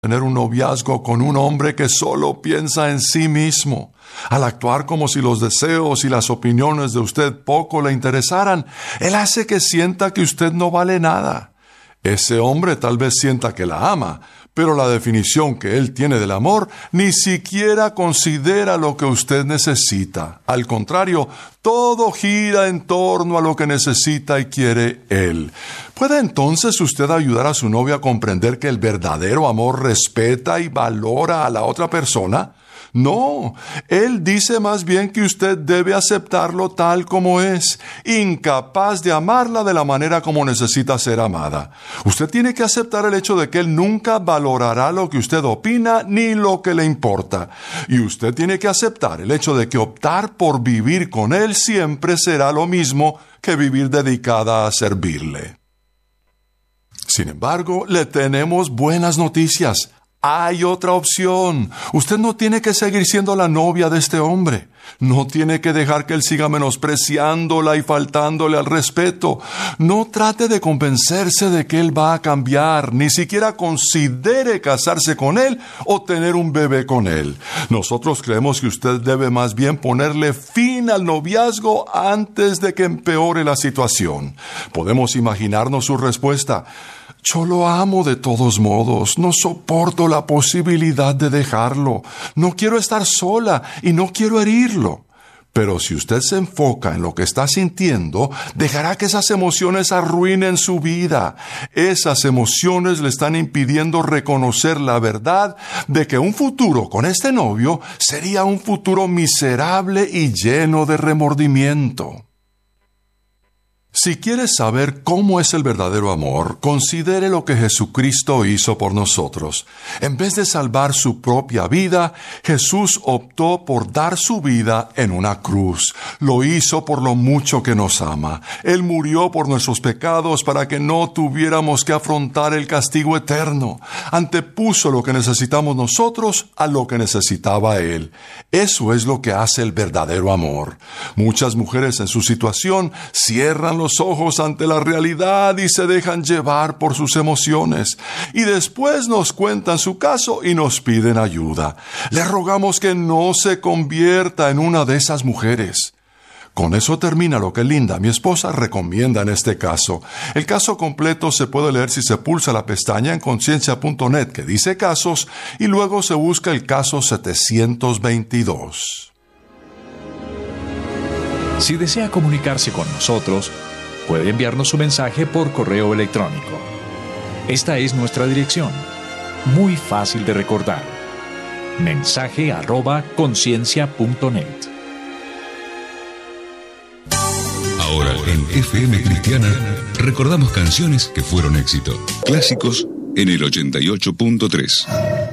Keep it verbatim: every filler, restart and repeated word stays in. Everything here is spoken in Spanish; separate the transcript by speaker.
Speaker 1: tener un noviazgo con un hombre que solo piensa en sí mismo. Al actuar como si los deseos y las opiniones de usted poco le interesaran, él hace que sienta que usted no vale nada. Ese hombre tal vez sienta que la ama, pero la definición que él tiene del amor ni siquiera considera lo que usted necesita. Al contrario, todo gira en torno a lo que necesita y quiere él. ¿Puede entonces usted ayudar a su novia a comprender que el verdadero amor respeta y valora a la otra persona? No, él dice más bien que usted debe aceptarlo tal como es, incapaz de amarla de la manera como necesita ser amada. Usted tiene que aceptar el hecho de que él nunca valorará lo que usted opina ni lo que le importa. Y usted tiene que aceptar el hecho de que optar por vivir con él siempre será lo mismo que vivir dedicada a servirle. Sin embargo, le tenemos buenas noticias. Hay otra opción. Usted no tiene que seguir siendo la novia de este hombre. No tiene que dejar que él siga menospreciándola y faltándole al respeto. No trate de convencerse de que él va a cambiar. Ni siquiera considere casarse con él o tener un bebé con él. Nosotros creemos que usted debe más bien ponerle fin al noviazgo antes de que empeore la situación. Podemos imaginarnos su respuesta. Yo lo amo de todos modos, no soporto la posibilidad de dejarlo, no quiero estar sola y no quiero herirlo. Pero si usted se enfoca en lo que está sintiendo, dejará que esas emociones arruinen su vida. Esas emociones le están impidiendo reconocer la verdad de que un futuro con este novio sería un futuro miserable y lleno de remordimiento. Si quiere saber cómo es el verdadero amor, considere lo que Jesucristo hizo por nosotros. En vez de salvar su propia vida, Jesús optó por dar su vida en una cruz. Lo hizo por lo mucho que nos ama. Él murió por nuestros pecados para que no tuviéramos que afrontar el castigo eterno. Antepuso lo que necesitamos nosotros a lo que necesitaba Él. Eso es lo que hace el verdadero amor. Muchas mujeres en su situación cierran los ojos ante la realidad y se dejan llevar por sus emociones. Y después nos cuentan su caso y nos piden ayuda. Le rogamos que no se convierta en una de esas mujeres. Con eso termina lo que Linda, mi esposa, recomienda en este caso. El caso completo se puede leer si se pulsa la pestaña en conciencia punto net que dice casos y luego se busca el caso setecientos veintidós.
Speaker 2: Si desea comunicarse con nosotros, puede enviarnos su mensaje por correo electrónico. Esta es nuestra dirección, muy fácil de recordar. Mensaje arroba conciencia punto net.
Speaker 3: Ahora en F M Cristiana recordamos canciones que fueron éxito. Clásicos en el ochenta y ocho punto tres.